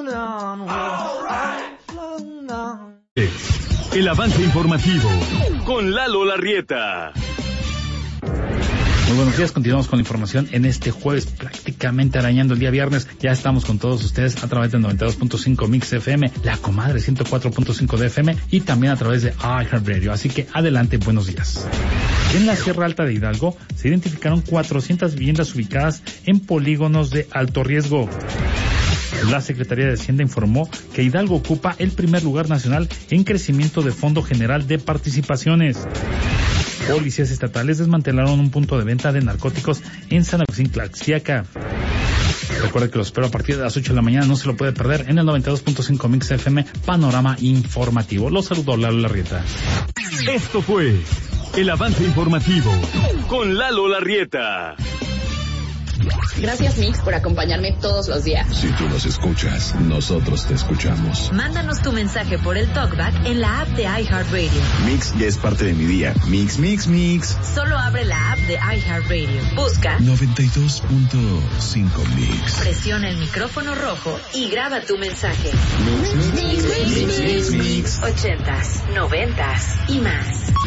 El avance informativo con Lalo Larrieta. Muy buenos días, continuamos con la información en este jueves, prácticamente arañando el día viernes. Ya estamos con todos ustedes a través de 92.5 Mix FM, La Comadre 104.5 de FM y también a través de iHeartRadio. Así que adelante, buenos días. En la Sierra Alta de Hidalgo se identificaron 400 viviendas ubicadas en polígonos de alto riesgo. La Secretaría de Hacienda informó que Hidalgo ocupa el primer lugar nacional en crecimiento de Fondo General de Participaciones. Policías estatales desmantelaron un punto de venta de narcóticos en San Agustín Tlaxiaca. Recuerde que lo espero a partir de las 8 de la mañana, no se lo puede perder en el 92.5 Mix FM, Panorama Informativo. Los saludo, Lalo Larrieta. Esto fue el avance informativo con Lalo Larrieta. Gracias, Mix, por acompañarme todos los días. Si tú nos escuchas, nosotros te escuchamos. Mándanos tu mensaje por el TalkBack en la app de iHeartRadio. Mix ya es parte de mi día. Mix, mix, mix. Solo abre la app de iHeartRadio. Busca 92.5 Mix. Presiona el micrófono rojo y graba tu mensaje. Mix, mix, mix, mix, mix, mix. 80s, 90s y más.